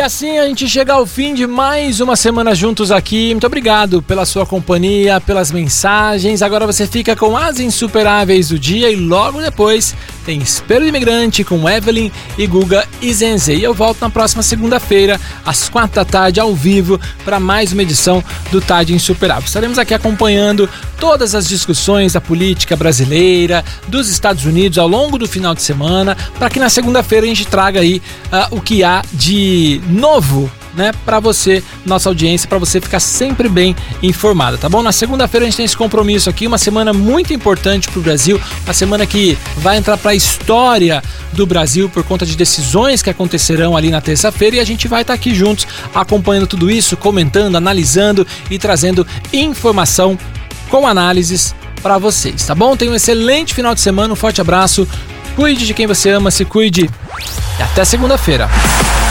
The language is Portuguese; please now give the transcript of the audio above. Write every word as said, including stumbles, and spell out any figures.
assim a gente chega ao fim de mais uma semana juntos aqui. Muito obrigado pela sua companhia, pelas mensagens. Agora você fica com as insuperáveis do dia e logo depois tem Espelho de Imigrante com Evelyn e Guga Izenze. E eu volto na próxima segunda-feira, às quatro da tarde, ao vivo, para mais uma edição do Tarde Insuperável. Estaremos aqui acompanhando todas as discussões da política brasileira, dos Estados Unidos ao longo do final de semana, para que na segunda-feira a gente traga aí uh, o que há de novo, né, para você, nossa audiência, para você ficar sempre bem informada, tá bom? Na segunda-feira a gente tem esse compromisso aqui, uma semana muito importante para o Brasil, uma semana que vai entrar para a história do Brasil por conta de decisões que acontecerão ali na terça-feira, e a gente vai estar aqui juntos acompanhando tudo isso, comentando, analisando e trazendo informação com análises para vocês, tá bom? Tenha um excelente final de semana, um forte abraço, cuide de quem você ama, se cuide e até segunda-feira.